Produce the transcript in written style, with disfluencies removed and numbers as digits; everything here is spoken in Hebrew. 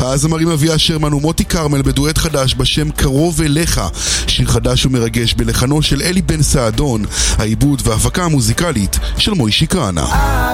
הזמרים אביה שרמן ומוטי קרמל בדואט חדש בשם קרוב אליך, שיר חדש ומרגש בלחנו של אלי בן סעדון, העיבוד וההפקה המוזיקלית של מוישי קרנה.